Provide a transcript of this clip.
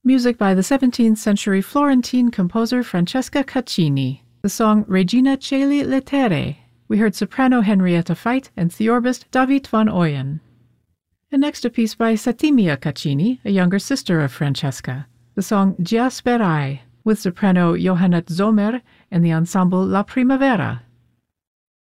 Music by the 17th century Florentine composer Francesca Caccini. The song Regina Caeli Laetare. We heard soprano Henrietta Veit and theorbist David van Ooyen. And next a piece by Settimia Caccini, a younger sister of Francesca. The song Già sperai, with soprano Johannette Zomer and the ensemble La Primavera.